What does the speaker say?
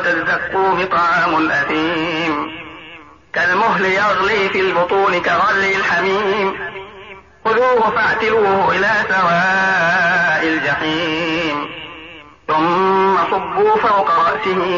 الزقوم طعام الأثيم كالمهل يغلي في البطون كغلي الحميم خذوه فاعتلوه إلى سواء الجحيم ثم صبوا فوق رأسه